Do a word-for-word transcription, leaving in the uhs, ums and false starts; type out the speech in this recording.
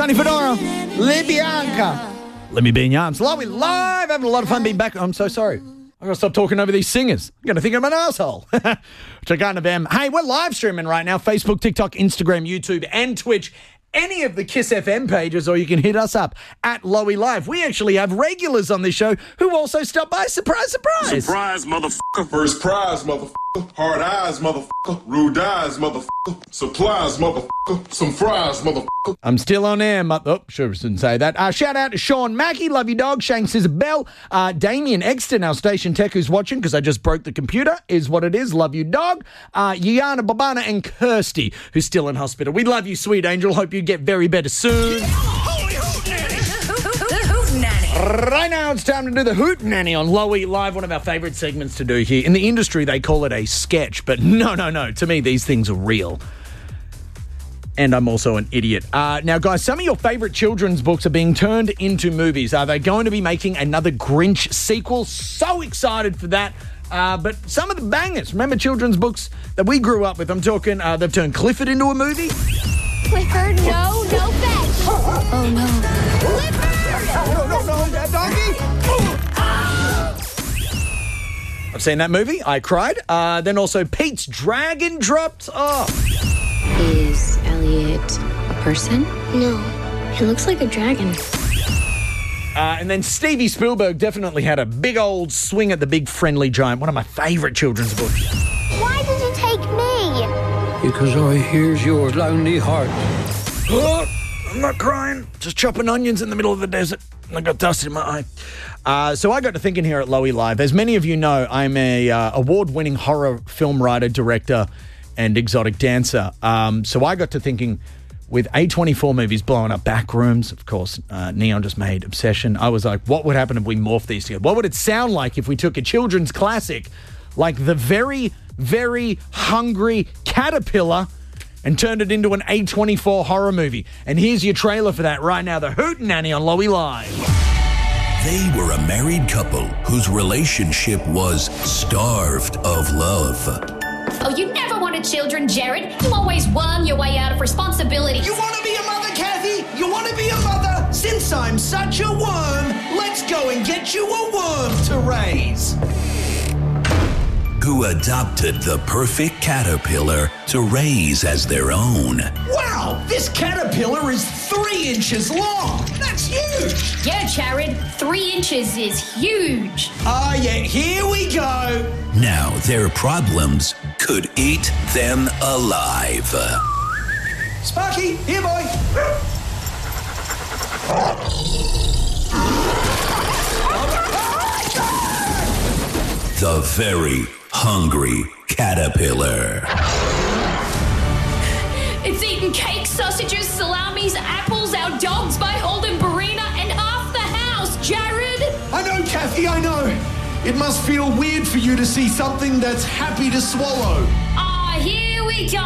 Sonny Fedora, LaBianca. Let me be in your arms. Lowy live, having a lot of fun being back. I'm so sorry. I'm going to stop talking over these singers. I'm going to think I'm an asshole. Check out them. Hey, we're live streaming right now. Facebook, TikTok, Instagram, YouTube, and Twitch. Any of the Kiss F M pages, or you can hit us up at Lowy Live. We actually have regulars on this show who also stop by. Surprise, surprise. Surprise, motherfucker. First prize, motherfucker. Hard eyes, motherfucker. Rude eyes, motherfucker. Supplies, motherfucker. Some fries, motherfucker. I'm still on air. Mo- oh, sure didn't say that. Uh, shout out to Sean Mackey. Love you, dog. Shanks Isabel. Uh, Damien Exton, our station tech who's watching because I just broke the computer, is what it is. Love you, dog. Uh, Yana Babana and Kirsty, who's still in hospital. We love you, sweet angel. Hope you get very better soon. Right now, it's time to do the Hoot Nanny on Lowy Live, one of our favourite segments to do here. In the industry, they call it a sketch, but no, no, no. To me, these things are real. And I'm also an idiot. Uh, now, guys, some of your favourite children's books are being turned into movies. Are they going to be making another Grinch sequel? So excited for that. Uh, but some of the bangers, remember children's books that we grew up with? I'm talking, uh, they've turned Clifford into a movie. Clifford, no, no fetch. Oh, no. Clifford! No, no, no, that doggy. I've seen that movie. I cried. Uh, then also Pete's Dragon dropped. Oh. Is Elliot a person? No, he looks like a dragon. Uh, and then Stevie Spielberg definitely had a big old swing at the Big Friendly Giant, one of my favourite children's books. Why did you take me? Because I hears your lonely heart. Oh, I'm not crying. Just chopping onions in the middle of the desert. I got dust in my eye. Uh, so I got to thinking here at Lowy Live. As many of you know, I'm a uh, award-winning horror film writer, director, and exotic dancer. Um, so I got to thinking, with A twenty-four movies blowing up Backrooms, of course, uh, Neon just made Obsession. I was like, what would happen if we morphed these together? What would it sound like if we took a children's classic like The Very, Very Hungry Caterpillar and turned it into an A twenty-four horror movie? And here's your trailer for that right now, the Hootenanny on Lowy Live. They were a married couple whose relationship was starved of love. Oh, you never wanted children, Jared. You always worm your way out of responsibility. You want to be a mother, Kathy? You want to be a mother? Since I'm such a worm, let's go and get you a worm to raise. Who adopted the perfect caterpillar to raise as their own. Wow, this caterpillar is three inches long. That's huge. Yeah, Jared, three inches is huge. Ah, uh, yeah, here we go. Now their problems could eat them alive. Sparky, here, boy. The Very Hungry Caterpillar. It's eaten cake, sausages, salamis, apples, our dogs by Holden Barina, and half the house, Jared. I know, Kathy, I know. It must feel weird for you to see something that's happy to swallow. Ah, here we go.